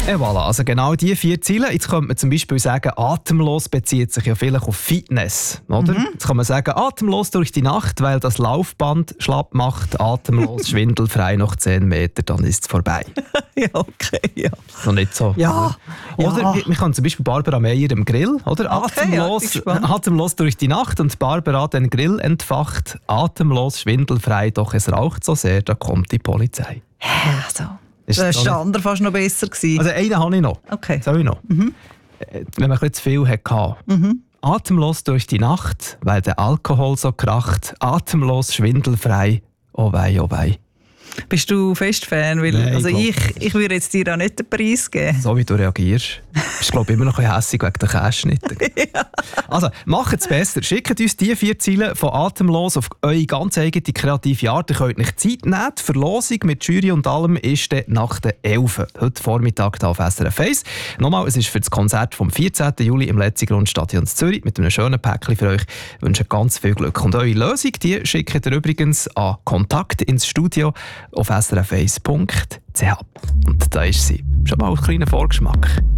Voilà, also genau diese 4 Ziele. Jetzt könnte man zum Beispiel sagen, atemlos bezieht sich ja vielleicht auf Fitness. Oder? Jetzt kann man sagen, atemlos durch die Nacht, weil das Laufband schlapp macht, atemlos, schwindelfrei noch 10 Meter, dann ist es vorbei. Ja, okay, ja. Noch nicht so. Ja. Oder wir kann zum Beispiel Barbara Meyer im Grill, oder? Okay, Atemlos durch die Nacht und Barbara den Grill entfacht, atemlos, schwindelfrei, doch es raucht so sehr, da kommt die Polizei. Also. Das war der andere fast noch besser. Also einen habe ich noch. Okay. Soll ich noch? Wenn man ein bisschen zu viel hatte. Atemlos durch die Nacht, weil der Alkohol so kracht. Atemlos, schwindelfrei. Oh wei, oh wei. Bist du fest Fan? Weil, Nein, also ich würde jetzt dir auch nicht den Preis geben. So wie du reagierst. Bist glaube immer noch ein bisschen hässig wegen der Käseschnitte. Ja. Also, macht es besser. Schickt uns die 4 Ziele von Atemlos auf eure ganz eigene kreative Art. Ihr könnt nicht Zeit nehmen. Die Verlosung mit Jury und allem ist dann nach der 11. Heute Vormittag hier auf SRF 1. Nochmal, es ist für das Konzert vom 14. Juli im Letzigrundstadion in Zürich mit einem schönen Päckchen für euch. Ich wünsche ganz viel Glück. Und eure Lösung, die schickt ihr übrigens an Kontakt ins Studio auf srf1.ch. Und da ist sie. Schon mal ein kleiner Vorgeschmack.